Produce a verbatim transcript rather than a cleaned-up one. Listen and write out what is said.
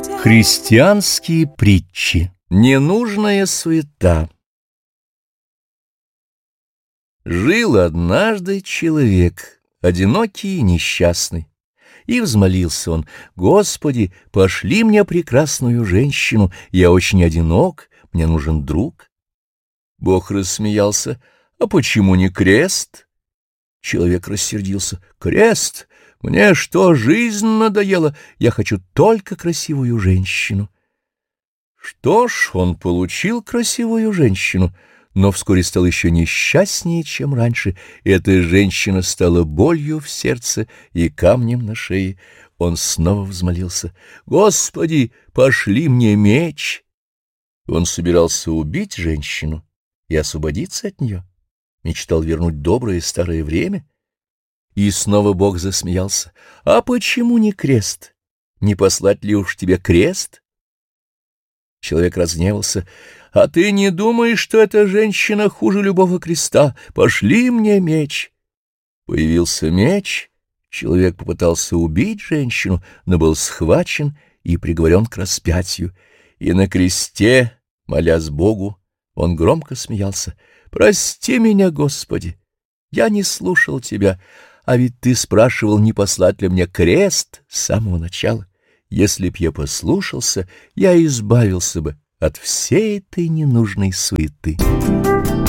Христианские притчи. Ненужная суета. Жил однажды человек, одинокий и несчастный, и взмолился он: «Господи, пошли мне прекрасную женщину, я очень одинок, мне нужен друг». Бог рассмеялся: «А почему не крест?» Человек рассердился: «Крест? Мне что, жизнь надоела? Я хочу только красивую женщину». Что ж, он получил красивую женщину, но вскоре стал еще несчастнее, чем раньше. Эта женщина стала болью в сердце и камнем на шее. Он снова взмолился: «Господи, пошли мне меч». Он собирался убить женщину и освободиться от нее, мечтал вернуть доброе старое время. И снова Бог засмеялся: «А почему не крест? Не послать ли уж тебе крест?» Человек разгневался: «А ты не думаешь, что эта женщина хуже любого креста? Пошли мне меч». Появился меч, человек попытался убить женщину, но был схвачен и приговорен к распятию. И на кресте, молясь Богу, он громко смеялся: «Прости меня, Господи, я не слушал тебя, а ведь ты спрашивал, не послать ли мне крест с самого начала. Если б я послушался, я избавился бы от всей этой ненужной суеты».